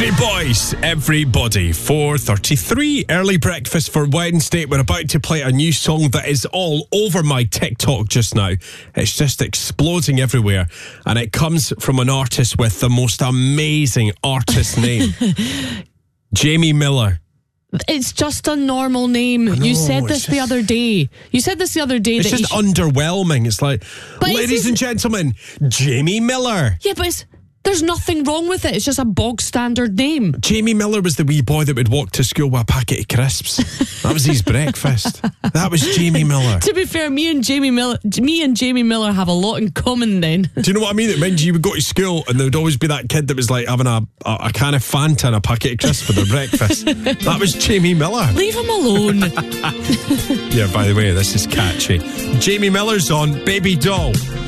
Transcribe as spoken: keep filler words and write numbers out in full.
Backstreet Boys, Everybody. four thirty-three, early breakfast for Wednesday. We're about to play a new song that is all over my TikTok just now. It's just exploding everywhere. And it comes from an artist with the most amazing artist name. Jamie Miller. It's just a normal name. know, you said this it's the just- other day. You said this the other day. It's that just you sh- underwhelming. It's like, But it's ladies his- and gentlemen, Jamie Miller. Yeah, but it's, there's nothing wrong with it. It's just a bog standard name. Jamie Miller was the wee boy that would walk to school with a packet of crisps. That was his breakfast. That was Jamie Miller. To be fair, me and Jamie Miller, me and Jamie Miller have a lot in common. Then Do you know what I mean? It meant you would go to school and there would always be that kid that was like having a, a, a can of Fanta and a packet of crisps for their breakfast. That was Jamie Miller. leave him alone. Yeah, by the way, this is catchy. Jamie Miller's on Baby Doll.